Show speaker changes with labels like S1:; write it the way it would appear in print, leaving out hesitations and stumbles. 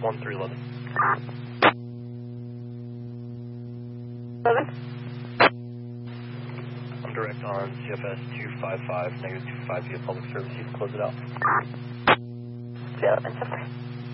S1: 1311.
S2: 11?
S1: I'm direct on CFS 255, -25 via public service. You can close it out.
S2: 11,